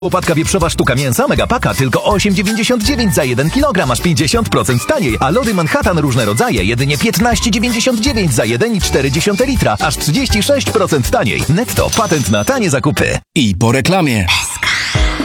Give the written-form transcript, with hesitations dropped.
Łopatka wieprzowa sztuka mięsa Megapaka tylko 8,99 za 1 kg, aż 50% taniej, a lody Manhattan różne rodzaje jedynie 15,99 za 1,4 litra, aż 36% taniej. Netto, patent na tanie zakupy. I po reklamie.